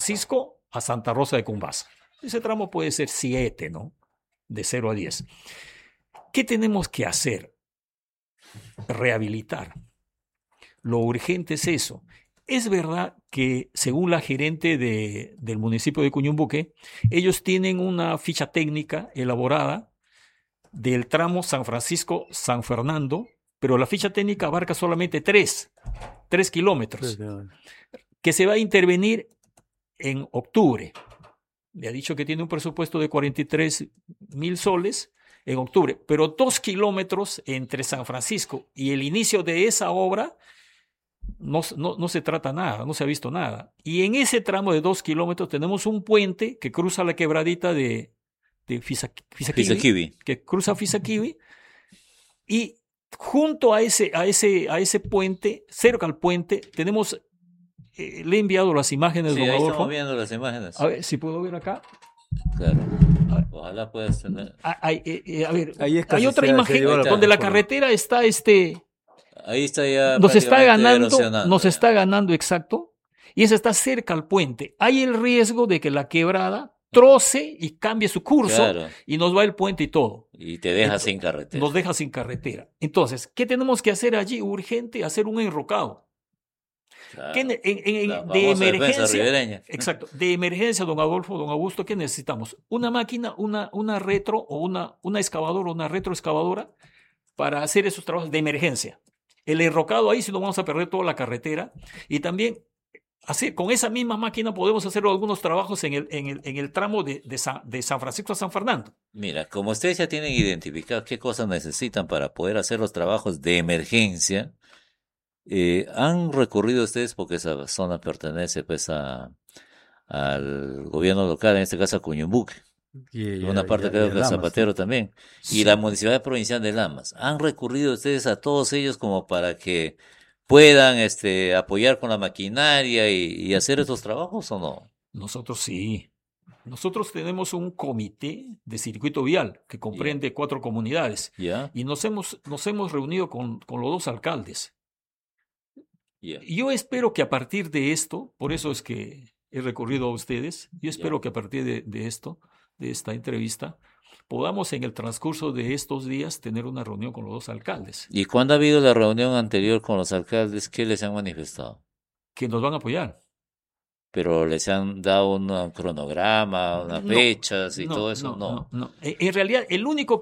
Francisco a Santa Rosa de Cumbasa. Ese tramo puede ser 7, ¿no? De 0 a 10. ¿Qué tenemos que hacer? Rehabilitar. Lo urgente es eso. Es verdad que, según la gerente del municipio de Cuñumbuque, ellos tienen una ficha técnica elaborada del tramo San Francisco-San Fernando, pero la ficha técnica abarca solamente 3 kilómetros, que se va a intervenir en octubre. Le ha dicho que tiene un presupuesto de 43,000 soles en octubre, pero 2 kilómetros entre San Francisco y el inicio de esa obra no se trata nada, no se ha visto nada. Y en ese tramo de 2 kilómetros tenemos un puente que cruza la quebradita de Fisaquivi, que cruza Fisaquivi, y junto a ese puente, cerca al puente, tenemos, le he enviado las imágenes, sí, don Adolfo. Estamos viendo las imágenes. A ver, si puedo ver acá. Claro. Ojalá puedas tener. A ver, hay otra imagen donde la carretera está ahí está ya nos está ganando, exacto, y esa está cerca al puente. Hay el riesgo de que la quebrada troce y cambie su curso, claro, y nos va el puente y todo. Y te deja sin carretera. Nos deja sin carretera. Entonces, ¿qué tenemos que hacer allí? Urgente, hacer un enrocado. Claro, de emergencia. Exacto. De emergencia, don Adolfo, don Augusto, ¿qué necesitamos? Una máquina, una retro o una excavadora, una retroexcavadora para hacer esos trabajos de emergencia. El enrocado ahí sí no vamos a perder toda la carretera. Y también con esa misma máquina podemos hacer algunos trabajos en el tramo de San Francisco a San Fernando. Mira, como ustedes ya tienen identificado qué cosas necesitan para poder hacer los trabajos de emergencia, han recurrido ustedes, porque esa zona pertenece pues al gobierno local, en este caso a Cuñumbuque. Una parte creo que a Zapatero, ¿no? También. Sí. Y la Municipalidad Provincial de Lamas. ¿Han recurrido ustedes a todos ellos como para que puedan apoyar con la maquinaria y hacer estos trabajos o no? Nosotros sí. Nosotros tenemos un comité de circuito vial que comprende 4 comunidades. Y nos hemos reunido con los 2 alcaldes. Yo espero que a partir de esto, por eso es que he recurrido a ustedes, yo espero que a partir de esta entrevista, podamos en el transcurso de estos días tener una reunión con los 2 alcaldes. ¿Y cuándo ha habido la reunión anterior con los alcaldes? ¿Qué les han manifestado? Que nos van a apoyar. ¿Pero les han dado un cronograma, unas fechas y todo eso? No. En realidad, el único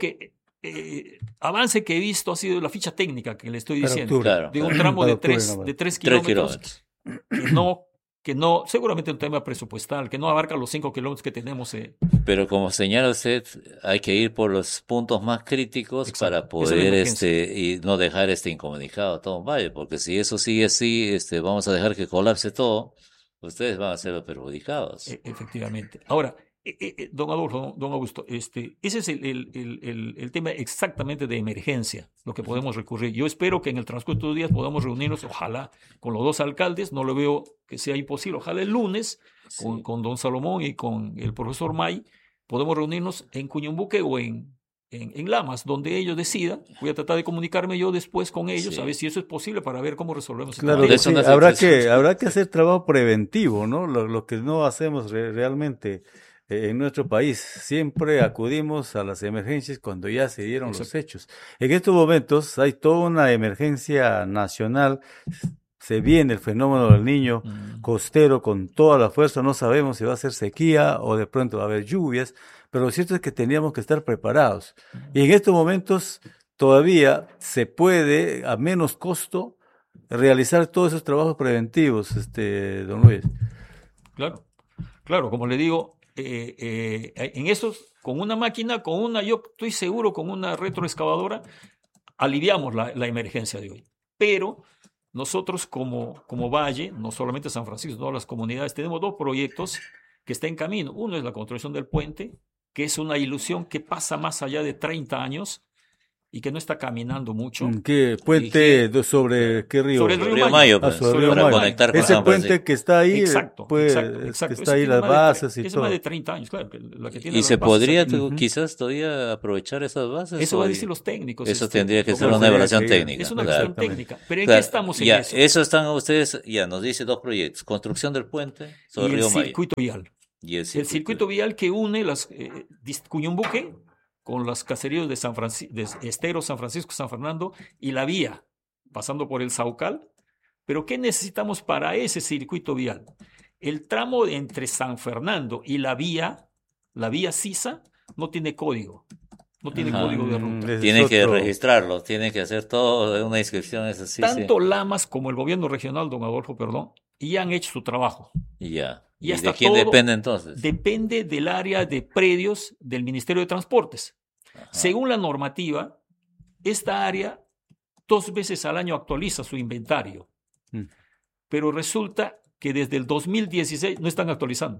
avance que he visto ha sido la ficha técnica que le estoy diciendo, de un tramo de 3 kilómetros, que no, seguramente un tema presupuestal, que no abarca los 5 kilómetros que tenemos. Pero como señala usted, hay que ir por los puntos más críticos. Exacto. Para poder y no dejar incomunicado a todo un valle, porque si eso sigue así, vamos a dejar que colapse todo, ustedes van a ser los perjudicados. Efectivamente. Ahora, don Adolfo, don Augusto, ese es el tema exactamente de emergencia, lo que podemos recurrir. Yo espero que en el transcurso de los días podamos reunirnos, ojalá, con los 2 alcaldes. No lo veo que sea imposible. Ojalá el lunes, sí, con don Salomón y con el profesor May, podemos reunirnos en Cuñumbuque o en Lamas, donde ellos decidan. Voy a tratar de comunicarme yo después con ellos, sí, a ver si eso es posible para ver cómo resolvemos. Claro, sí, habrá que hacer trabajo preventivo, ¿no? Lo que no hacemos realmente en nuestro país. Siempre acudimos a las emergencias cuando ya se dieron los hechos. En estos momentos hay toda una emergencia nacional. Se viene el fenómeno del Niño costero con toda la fuerza. No sabemos si va a ser sequía o de pronto va a haber lluvias, pero lo cierto es que teníamos que estar preparados. Y en estos momentos todavía se puede, a menos costo, realizar todos esos trabajos preventivos, don Luis. Claro, como le digo, en esos, con una máquina, yo estoy seguro, con una retroexcavadora, aliviamos la emergencia de hoy. Pero nosotros como Valle, no solamente San Francisco, todas las comunidades, tenemos 2 proyectos que están en camino. Uno es la construcción del puente, que es una ilusión que pasa más allá de 30 años, y que no está caminando mucho. ¿Qué puente sobre qué río? Sobre el Río Río Mayo, Mayo, pues, sobre el Río para Mayo. conectar con Ese San puente Francisco. que está ahí, Exacto, pues, exacto. que está ahí las bases y es todo. más de 30 años, claro. La que tiene Y las se bases podría aquí. quizás todavía aprovechar esas bases. Eso va a o- decir los técnicos. Eso tendría que don ser Eso una sería evaluación increíble. técnica. Es una claro. cuestión Exactamente. técnica. Pero ¿en Claro, qué estamos en ya, eso? están ustedes, ya nos dice dos proyectos, construcción del puente sobre Y el Río Mayo circuito vial. y el El circuito vial que une Cuñumbuque con los caseríos de Estero, San Francisco, San Fernando y la vía, pasando por el Saucal. Pero ¿qué necesitamos para ese circuito vial? El tramo entre San Fernando y la vía Sisa, no tiene código. No tiene Ajá. código de ruta. Ese Tienen es que otro. registrarlo, tienen que hacer todo una inscripción, eso sí, Tanto Lamas como el gobierno regional, don Adolfo, perdón, ya han hecho su trabajo. y ya. Ya ¿Y está de quién todo- depende entonces? Depende del área de predios del Ministerio de Transportes. Ajá. Según la normativa, esta área 2 veces al año actualiza su inventario. Mm. Pero resulta que desde el 2016 no están actualizando.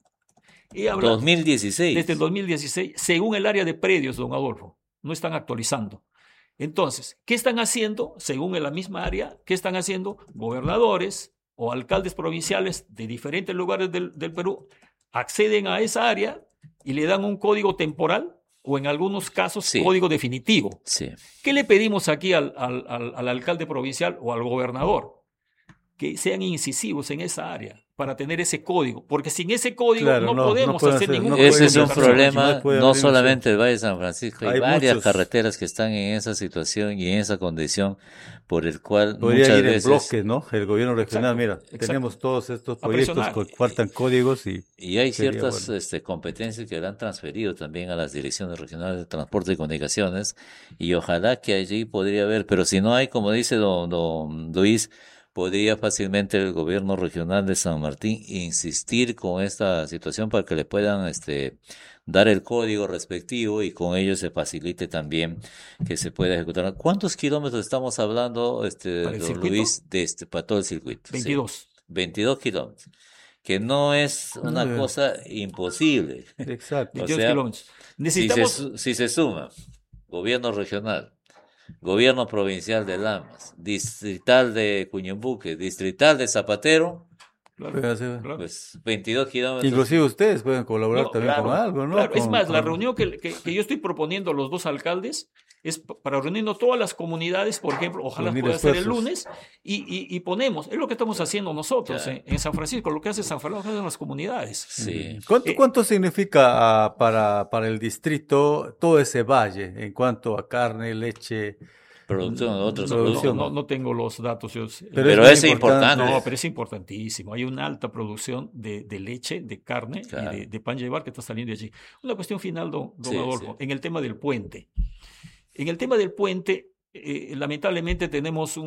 He hablado 2016. desde el 2016, según el área de predios, don Adolfo, no están actualizando. Entonces, ¿qué están haciendo? Según en la misma área, ¿qué están haciendo? Gobernadores o alcaldes provinciales de diferentes lugares del Perú acceden a esa área y le dan un código temporal o en algunos casos Sí. código definitivo. Sí. ¿Qué le pedimos aquí al alcalde provincial o al gobernador? Que sean incisivos en esa área para tener ese código, porque sin ese código Claro, no no podemos pueden hacer hacer- ningún no tipo de Ese es un comunicación. problema, no puede no abrir solamente el Valle de San Francisco, hay Hay varias muchos. carreteras que están en esa situación y en esa condición por el cual Podría muchas ir en veces bloques, ¿no? El gobierno regional, Exacto, mira, exacto. tenemos todos estos A proyectos presionar. que faltan códigos y hay sería ciertas bueno. competencias que le han transferido también a las direcciones regionales de transporte y comunicaciones y ojalá que allí podría haber, pero si no hay, como dice don Luis, podría fácilmente el gobierno regional de San Martín insistir con esta situación para que le puedan dar el código respectivo y con ello se facilite también que se pueda ejecutar. ¿Cuántos kilómetros estamos hablando, ¿Para el don circuito? Luis, para todo el circuito? Sí. 22. 22 kilómetros, que no es una No, cosa imposible. Exacto. 22 sea, kilómetros. Necesitamos, Si se suma gobierno regional, gobierno provincial de Lamas, distrital de Cuñumbuque, distrital de Zapatero, claro, Pueden hacer- claro. pues 22 kilómetros. Inclusive ustedes pueden colaborar No, también claro, con algo, ¿no? claro. Es Con- más, la con- reunión que yo estoy proponiendo a los dos alcaldes es para reunirnos todas las comunidades, por ejemplo, ojalá Unir pueda ser el esfuerzos. lunes, y ponemos, es lo que estamos haciendo nosotros Claro. en San Francisco, lo que hace San Fernando, lo que hacen las comunidades. Sí. ¿Cuánto significa para el distrito todo ese valle en cuanto a carne, leche? Producción de otros No, Producción. no tengo los datos. Pero muy es importante. No, pero es importantísimo. Hay una alta producción de leche, de carne Claro. y de pan llevar que está saliendo de allí. Una cuestión final, don Sí, Adolfo, sí. en el tema del puente. En el tema del puente, lamentablemente tenemos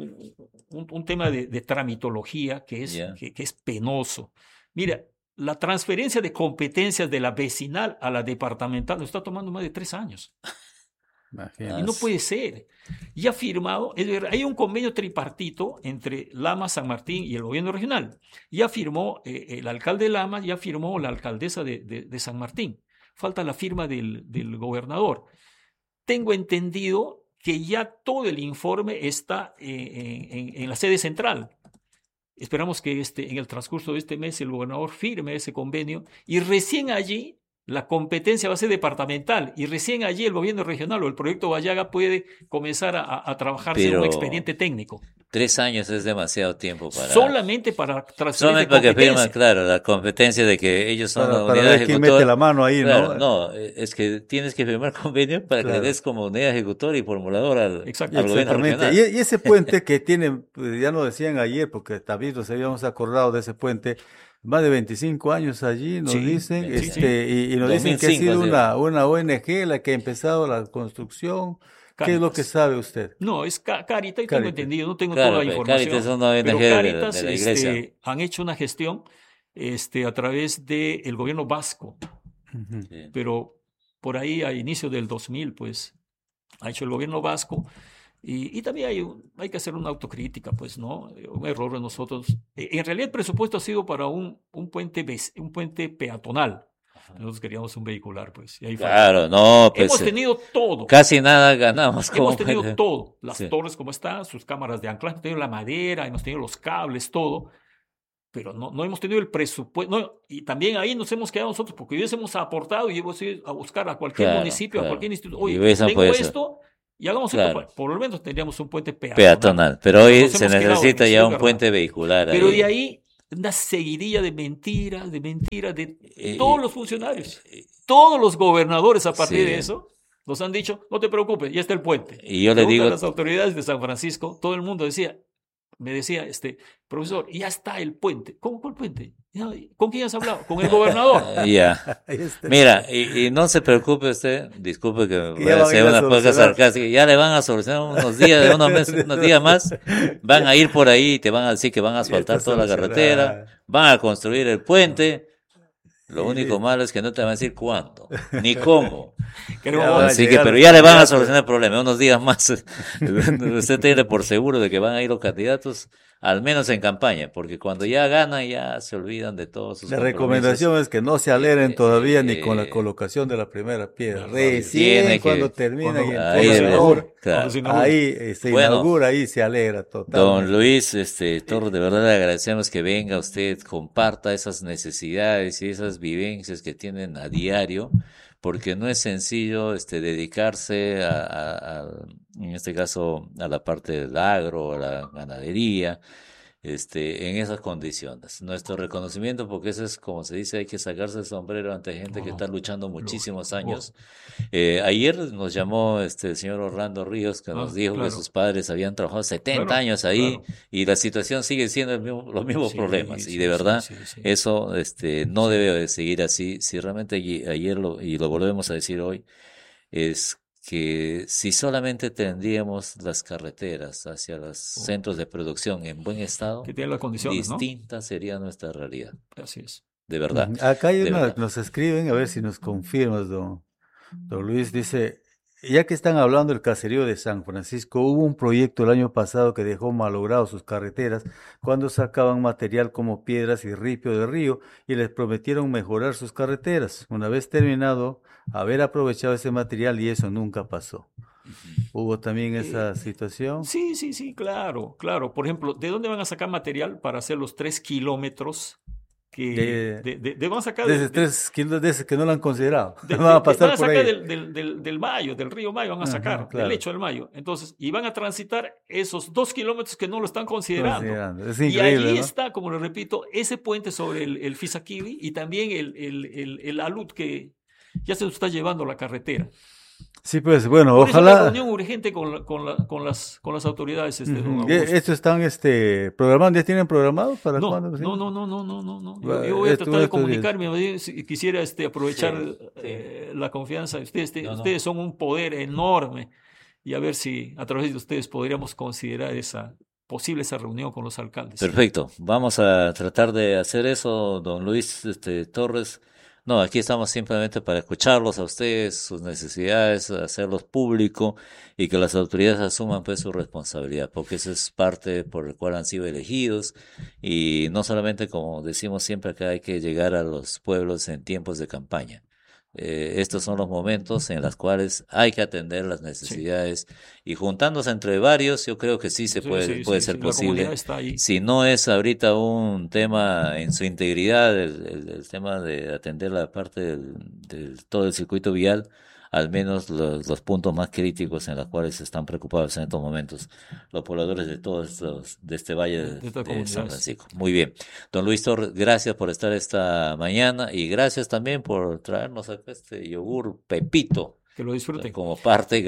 un tema de tramitología que es, Ya. que es penoso. Mira, la transferencia de competencias de la vecinal a la departamental nos está tomando más de 3 años. Imagínate. Y no puede ser. Ya firmado, es verdad, hay un convenio tripartito entre Lamas, San Martín y el gobierno regional. Ya firmó el alcalde de Lamas, ya firmó la alcaldesa de San Martín. Falta la firma del gobernador. Tengo entendido que ya todo el informe está en la sede central. Esperamos que en el transcurso de este mes el gobernador firme ese convenio y recién allí la competencia va a ser departamental y recién allí el gobierno regional o el proyecto Vallaga puede comenzar a trabajarse en un Pero expediente técnico. 3 años es demasiado tiempo para... Solamente para transferir Solamente para que firman, claro, la competencia de que ellos son la Para unidad ver quién mete ejecutora. la mano ahí, Claro, ¿no? no, es que tienes que firmar convenio para que Claro. le des como unidad ejecutora y formulador al Exacto. gobierno Exactamente. regional. Y ese puente que tiene, pues, ya nos decían ayer, porque también nos habíamos acordado de ese puente, más de 25 años allí, nos Sí, dicen, sí, y nos dicen que ha 2005 sido ha sido. una ONG la que ha empezado la construcción. ¿Qué es lo que Caritas. sabe usted? No, es Caritas, y tengo Caritas. entendido, no tengo Claro, toda la pero información. Caritas es una ONG pero de la Caritas iglesia. han hecho una gestión a través del gobierno vasco, Ujú. Sí. pero por ahí a inicio del 2000, pues, ha hecho el gobierno vasco. Y también hay que hacer una autocrítica, pues, ¿no? Un error de nosotros. En realidad el presupuesto ha sido para un puente peatonal. Nosotros queríamos un vehicular, pues. Y ahí Claro, no, pues hemos tenido todo. casi nada ganamos. Hemos tenido todo. Las Sí. torres como están, sus cámaras de anclaje, hemos tenido la madera, hemos tenido los cables, todo. Pero no hemos tenido el presupuesto. No, y también ahí nos hemos quedado nosotros, porque hubiésemos aportado y hemos ido a buscar a cualquier Claro, municipio, a claro. cualquier instituto. Y Oye, hubiesen tengo podido ser. esto y hagamos Claro. esto. Por lo menos tendríamos un puente Peatonal. Pero Nos hoy hemos se quedado necesita en ya eso, un ¿verdad? puente vehicular Pero ahí. de ahí, una seguidilla de mentiras de Y- todos los funcionarios. Todos los gobernadores a partir Sí. de eso nos han dicho, no te preocupes, ya está el puente. Y yo le Pregunta digo, a las autoridades de San Francisco, todo el mundo me decía, profesor, ya está el puente. ¿Cómo cuál puente? ¿Con quién has hablado? Con el gobernador. ya. Ahí está. Mira, y no se preocupe usted, disculpe que Que voy ya a van a hacer ir a una poca solucionar. sarcástica, ya le van a solucionar unos días, unos días más, van a ir por ahí y te van a decir que van a Ya asfaltar está toda la solucionada. carretera, van a construir el puente, lo Y único listo. malo es que no te van a decir cuándo, ni cómo. Queremos- Ya va a Así que, llegar pero los ya le van a candidatos. solucionar el problema, unos días más. Usted tiene por seguro de que van a ir los candidatos, al menos en campaña, porque cuando ya ganan ya se olvidan de todos sus La compromisos. recomendación es que no se alegren todavía ni con la eh, colocación de la primera piedra. Claro, Recién tiene que- cuando termina cuando- y Ahí empieza debe la ser, obra, claro. Cuando se inaugura. ahí se Bueno. inaugura, ahí se alegra Don totalmente. Luis, Torres, de verdad le agradecemos que venga usted, comparta esas necesidades y esas vivencias que tienen a diario, porque no es sencillo dedicarse en este caso, a la parte del agro, a la ganadería, en esas condiciones. Nuestro reconocimiento, porque eso es, como se dice, hay que sacarse el sombrero ante gente que No, está luchando muchísimos años. lógico. Ayer nos llamó el señor Orlando Ríos, que nos dijo que claro. sus padres habían trabajado 70 Claro, años ahí claro. y la situación sigue siendo los mismos Sí, problemas. Y sí, de verdad, sí, sí. eso no debe de seguir así. Si realmente ayer y lo volvemos a decir hoy, es que si solamente tendríamos las carreteras hacia los centros de producción en buen estado, Que tiene las condiciones, ¿no? distinta sería nuestra realidad. Así es. De verdad. Acá hay de una, verdad. nos escriben, a ver si nos confirmas, don Luis, dice, ya que están hablando del caserío de San Francisco, hubo un proyecto el año pasado que dejó malogrado sus carreteras cuando sacaban material como piedras y ripio del río y les prometieron mejorar sus carreteras. Una vez terminado, haber aprovechado ese material y eso nunca pasó. ¿Hubo también esa situación? Sí, claro, claro. Por ejemplo, ¿de dónde van a sacar material para hacer los 3 kilómetros van a sacar De esos 3 kilos de ese que no lo han considerado. de- Van a de- pasar van a por sacar ahí. del Mayo, del río Mayo, van a Ajá, sacar, claro. del lecho del Mayo. Entonces, y van a transitar esos 2 kilómetros que no lo están considerando. Considerando. Es Y increíble, allí ¿no? está, como le repito, ese puente sobre el Fisaquivi y también el alud que ya se nos está llevando la carretera. Sí, pues bueno, Por eso la ojalá. reunión urgente con las autoridades, don Ujú. Augusto. ¿Esto están programando? ¿Ya tienen programado para No, cuándo? ¿Sí? no. Va, Yo voy a esto- tratar de estos días. comunicarme. Si quisiera aprovechar Sí. la confianza de ustedes. No. Ustedes son un poder enorme y a ver si a través de ustedes podríamos considerar esa reunión con los alcaldes. Perfecto. Vamos a tratar de hacer eso, don Luis Torres. No, aquí estamos simplemente para escucharlos a ustedes, sus necesidades, hacerlos público y que las autoridades asuman pues su responsabilidad, porque esa es parte por el cual han sido elegidos y no solamente, como decimos siempre acá, hay que llegar a los pueblos en tiempos de campaña. Estos son los momentos en los cuales hay que atender las necesidades y juntándose entre varios, yo creo que sí se puede ser La posible. comunidad está ahí. Si no es ahorita un tema en su integridad, el tema de atender la parte del todo el circuito vial, al menos los puntos más críticos en los cuales están preocupados en estos momentos los pobladores de de este valle De estas de San comunidades. Francisco. Muy bien. Don Luis Torres, gracias por estar esta mañana y gracias también por traernos acá este yogur Pepito. Que lo disfruten. Como parte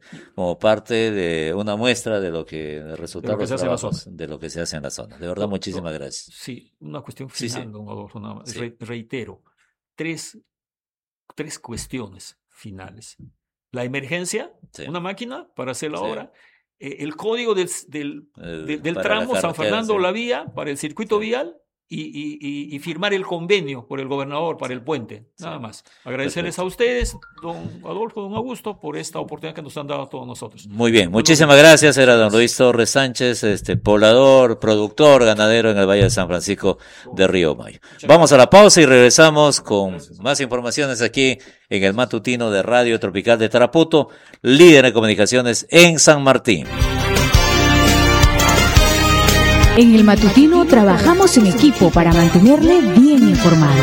de una muestra de lo que de resultados De lo que se hace en la trabajos, de lo que se hace en la zona. De verdad, muchísimas gracias. Sí, una cuestión Sí, final, sí. don Adolfo, nada más. Sí. Reitero, tres cuestiones finales. La emergencia, Sí. una máquina para hacer la Sí. obra, el código del Para la tramo San carretera, Fernando sí. La Vía para el circuito Sí. vial y firmar el convenio por el gobernador para el puente, nada más. Agradecerles a ustedes, don Adolfo, don Augusto, por esta oportunidad que nos han dado a todos nosotros. Muy bien, muchísimas gracias. Era don Luis Torres Sánchez, poblador, productor, ganadero en el Valle de San Francisco de Río Mayo. Vamos a la pausa y regresamos con más informaciones aquí en el matutino de Radio Tropical de Tarapoto, líder de comunicaciones en San Martín. En el matutino trabajamos en equipo para mantenerle bien informado.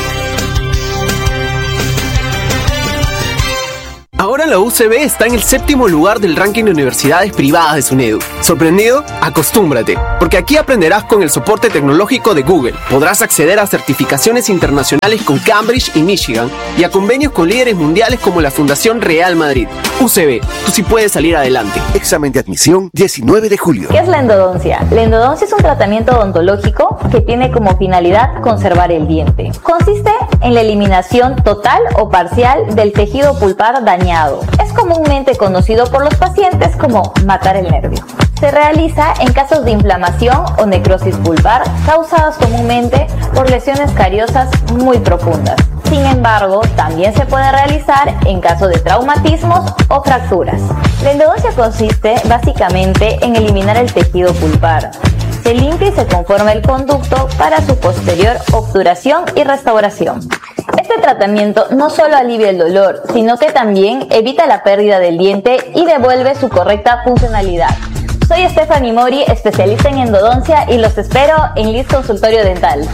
Ahora la UCB está en el 7º lugar del ranking de universidades privadas de SUNEDU. ¿Sorprendido? Acostúmbrate, porque aquí aprenderás con el soporte tecnológico de Google. Podrás acceder a certificaciones internacionales con Cambridge y Michigan y a convenios con líderes mundiales como la Fundación Real Madrid. UCB, tú sí puedes salir adelante. Examen de admisión 19 de julio. ¿Qué es la endodoncia? La endodoncia es un tratamiento odontológico que tiene como finalidad conservar el diente. Consiste en la eliminación total o parcial del tejido pulpar dañado. Es comúnmente conocido por los pacientes como matar el nervio. Se realiza en casos de inflamación o necrosis pulpar causadas comúnmente por lesiones cariosas muy profundas. Sin embargo, también se puede realizar en caso de traumatismos o fracturas. La endodoncia consiste básicamente en eliminar el tejido pulpar. Se limpia y se conforma el conducto para su posterior obturación y restauración. Este tratamiento no solo alivia el dolor, sino que también evita la pérdida del diente y devuelve su correcta funcionalidad. Soy Stephanie Mori, especialista en endodoncia, y los espero en Liz Consultorio Dental.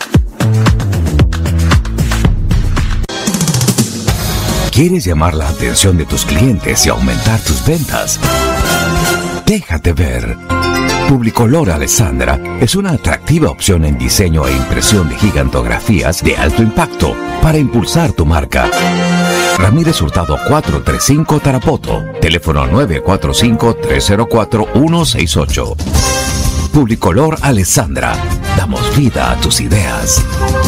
¿Quieres llamar la atención de tus clientes y aumentar tus ventas? Déjate ver. Publicolor Alessandra es una atractiva opción en diseño e impresión de gigantografías de alto impacto para impulsar tu marca. Ramírez Hurtado 435 Tarapoto, teléfono 945-304-168. Publicolor Alessandra, damos vida a tus ideas.